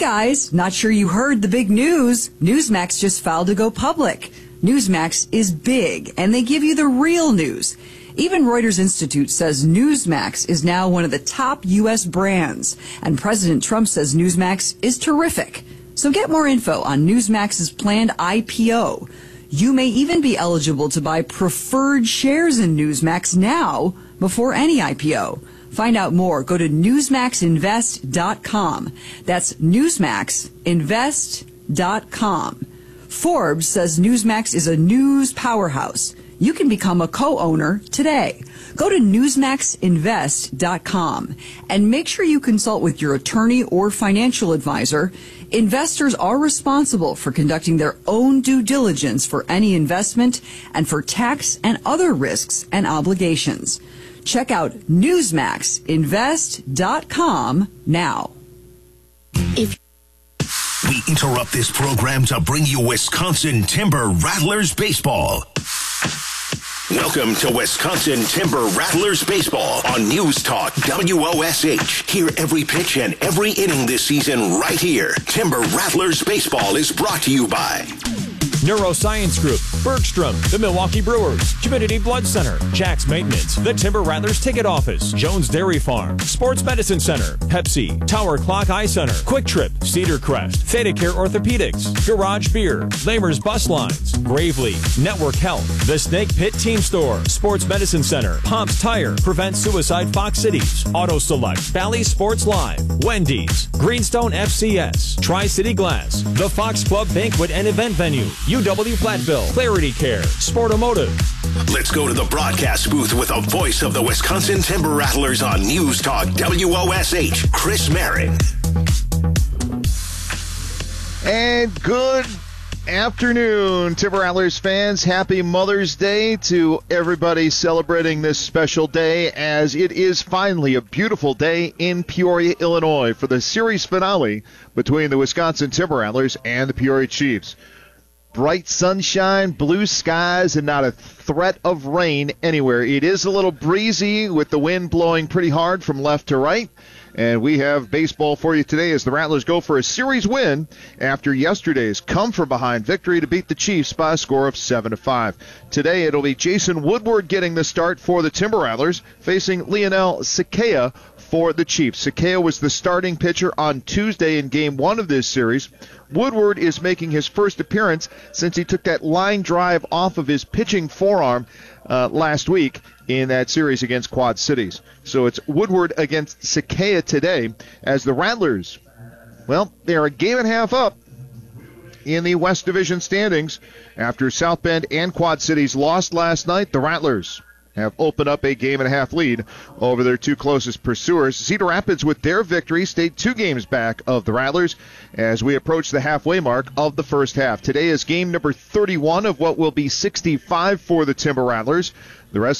guys, not sure you heard the big news. Newsmax just filed to go public. Newsmax is big, and they give you the real news. Even Reuters Institute says Newsmax is now one of the top U.S. brands, and President Trump says Newsmax is terrific. So get more info on Newsmax's planned IPO. You may even be eligible to buy preferred shares in Newsmax now before any IPO. Find out more. Go to newsmaxinvest.com. That's newsmaxinvest.com. Forbes says Newsmax is a news powerhouse. You can become a co-owner today. Go to newsmaxinvest.com and make sure you consult with your attorney or financial advisor. Investors are responsible for conducting their own due diligence for any investment and for tax and other risks and obligations. Check out newsmaxinvest.com now. We interrupt this program to bring you Wisconsin Timber Rattlers baseball. Welcome to Wisconsin Timber Rattlers baseball on News Talk WOSH. Hear every pitch and every inning this season right here. Timber Rattlers baseball is brought to you by Neuroscience Group, Bergstrom, the Milwaukee Brewers, Community Blood Center, Jack's Maintenance, the Timber Rattlers Ticket Office, Jones Dairy Farm, Sports Medicine Center, Pepsi, Tower Clock Eye Center, Quick Trip, Cedar Crest, ThedaCare Orthopedics, Garage Beer, Lamer's Bus Lines, Gravely, Network Health, The Snake Pit Team Store, Sports Medicine Center, Pomp's Tire, Prevent Suicide Fox Cities, Auto Select, Bally Sports Live, Wendy's, Greenstone FCS, Tri-City Glass, the Fox Club Banquet and Event Venue, UW Platteville, Clarity Care, Sportomotive. Let's go to the broadcast booth with a voice of the Wisconsin Timber Rattlers on News Talk WOSH, Chris Merritt. And good afternoon, Timber Rattlers fans. Happy Mother's Day to everybody celebrating this special day, as it is finally a beautiful day in Peoria, Illinois for the series finale between the Wisconsin Timber Rattlers and the Peoria Chiefs. Bright sunshine, blue skies, and not a threat of rain anywhere. It is a little breezy with the wind blowing pretty hard from left to right. And we have baseball for you today as the Rattlers go for a series win after yesterday's come-from-behind victory to beat the Chiefs by a score of 7-5. Today it'll be Jason Woodward getting the start for the Timber Rattlers, facing Leonel Sakea for the Chiefs. Sakea was the starting pitcher on Tuesday in Game 1 of this series. Woodward is making his first appearance since he took that line drive off of his pitching forearm last week in that series against Quad Cities. So it's Woodward against Sakea today as the Rattlers, well, they're a game and a half up in the West Division standings. After South Bend and Quad Cities lost last night, the Rattlers have opened up a game and a half lead over their two closest pursuers. Cedar Rapids, with their victory, stayed 2 games back of the Rattlers as we approach the halfway mark of the first half. Today is game number 31 of what will be 65 for the Timber Rattlers. The rest